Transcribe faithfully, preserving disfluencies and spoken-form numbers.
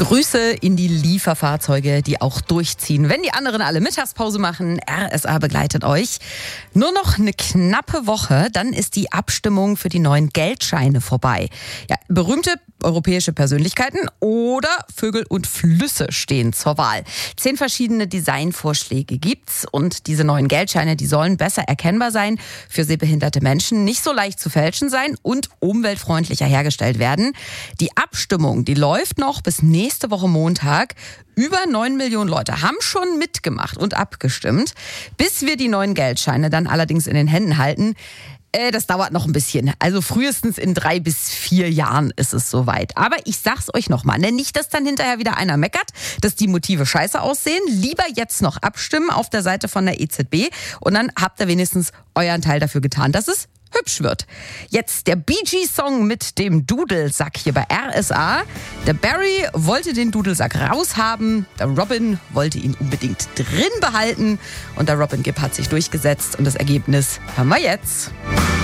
Grüße in die Lieferfahrzeuge, die auch durchziehen. Wenn die anderen alle Mittagspause machen, R S A begleitet euch. Nur noch eine knappe Woche, dann ist die Abstimmung für die neuen Geldscheine vorbei. Ja, berühmte europäische Persönlichkeiten oder Vögel und Flüsse stehen zur Wahl. Zehn verschiedene Designvorschläge gibt's und diese neuen Geldscheine, die sollen besser erkennbar sein, für sehbehinderte Menschen nicht so leicht zu fälschen sein und umweltfreundlicher hergestellt werden. Die Abstimmung, die läuft noch bis nächste Woche Montag. Über neun Millionen Leute haben schon mitgemacht und abgestimmt. Bis wir die neuen Geldscheine dann allerdings in den Händen halten, äh, das dauert noch ein bisschen. Also frühestens in drei bis vier Jahren ist es soweit. Aber ich sag's euch nochmal, ne? Nicht, dass dann hinterher wieder einer meckert, dass die Motive scheiße aussehen. Lieber jetzt noch abstimmen auf der Seite von der E Z B und dann habt ihr wenigstens euren Teil dafür getan, dass es hübsch wird. Jetzt der Bee Gees-Song mit dem Dudelsack hier bei R S A. Der Barry wollte den Dudelsack raushaben, der Robin wollte ihn unbedingt drin behalten und der Robin Gibb hat sich durchgesetzt und das Ergebnis hören wir jetzt.